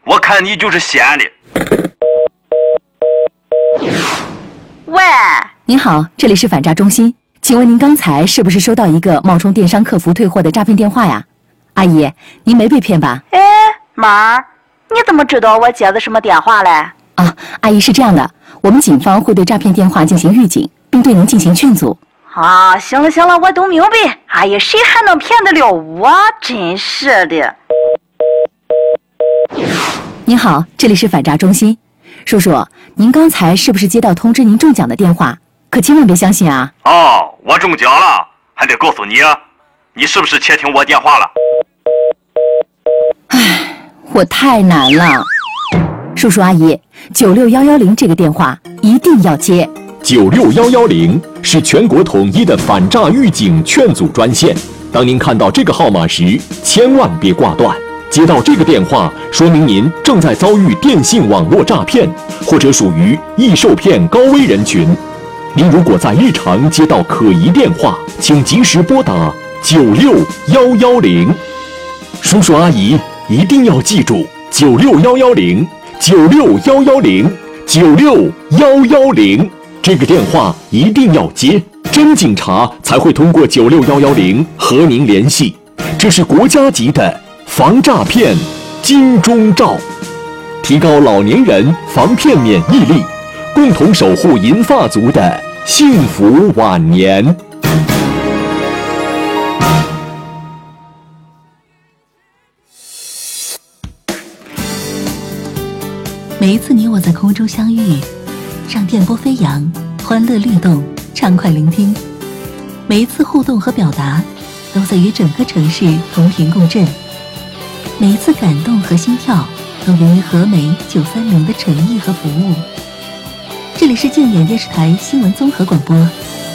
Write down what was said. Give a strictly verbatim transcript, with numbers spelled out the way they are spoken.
我看你就是闲的。 喂， 您好，这里是反诈中心，请问您刚才是不是收到一个冒充电商客服退货的诈骗电话呀？阿姨，您没被骗吧？ 哎，妈儿，你怎么知道我接的什么电话嘞？ 啊，阿姨是这样的，我们警方会对诈骗电话进行预警，并对您进行劝阻。 啊，行了行了，我都明白。哎呀，谁还能骗得了我？真是的。 您好，这里是反诈中心，叔叔，您刚才是不是接到通知您中奖的电话？可千万别相信啊！ 哦，我中奖了，还得告诉你，你是不是窃听我电话了？ 唉，我太难了。叔叔阿姨，九六幺幺零这个电话一定要接。 九六幺幺零是全国统一的反诈预警劝阻专线。当您看到这个号码时，千万别挂断。接到这个电话，说明您正在遭遇电信网络诈骗，或者属于易受骗高危人群。您如果在日常接到可疑电话，请及时拨打九六幺幺零。叔叔阿姨一定要记住九六幺幺零，九六幺幺零，九六幺幺零，这个电话一定要接，真警察才会通过九六幺幺零和您联系。这是国家级的防诈骗金钟罩，提高老年人防骗免疫力，共同守护银发族的幸福晚年。 每一次你我在空中相遇，让电波飞扬，欢乐律动，畅快聆听。每一次互动和表达，都在与整个城市同频共振。每一次感动和心跳，都源于和美九三零的诚意和服务。这里是静远电视台新闻综合广播，